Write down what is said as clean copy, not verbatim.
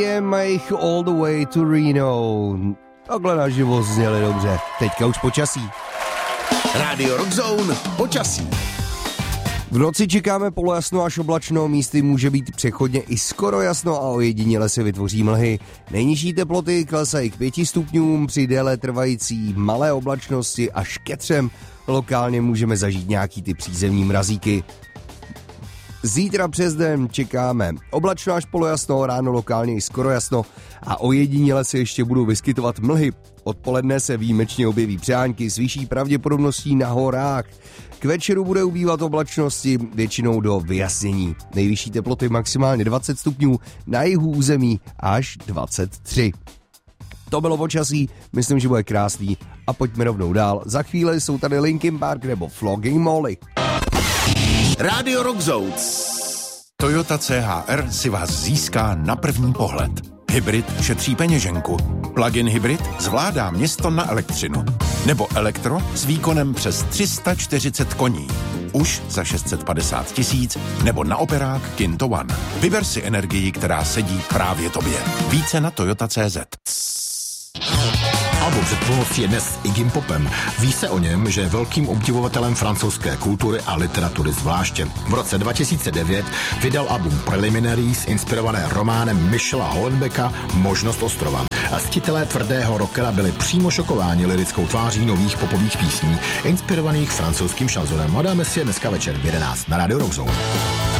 Make all the way to Reno. Takhle naživo zněli dobře. Teďka už počasí. Radio Rock Zone, počasí. V noci čekáme polojasno až oblačno, místy může být přechodně i skoro jasno a ojediněle se vytvoří mlhy. Nejnižší teploty klesají k 5 stupňům, při déle trvající malé oblačnosti až ke 3. Lokálně můžeme zažít nějaký ty přízemní mrazíky. Zítra přes den čekáme oblačno až polojasno, ráno lokálně i skoro jasno a ojediněle se ještě budou vyskytovat mlhy. Odpoledne se výjimečně objeví přehánky s vyšší pravděpodobností na horách. K večeru bude ubývat oblačnosti, většinou do vyjasnění. Nejvyšší teploty maximálně 20 stupňů, na jihu území až 23. To bylo počasí, myslím, že bude krásný a pojďme rovnou dál. Za chvíli jsou tady Linkin Park nebo Flogging Molly. Radio Rock Zone. Toyota CHR si vás získá na první pohled. Hybrid šetří peněženku. Plug-in hybrid zvládá město na elektřinu. Nebo elektro s výkonem přes 340 koní. Už za 650 000 nebo na operák Kinto One. Vyber si energii, která sedí právě tobě. Více na Toyota.cz. Album před půlnocí je dnes Iggy Popem. Ví se o něm, že je velkým obdivovatelem francouzské kultury a literatury zvláště. V roce 2009 vydal album Preliminaries, inspirované románem Michela Houellebecqa Možnost ostrova. A ctitelé tvrdého rockera byli přímo šokováni lirickou tváří nových popových písní, inspirovaných francouzským šanzonem. Dáme si je dneska večer v 11 na Radio Rock Zone.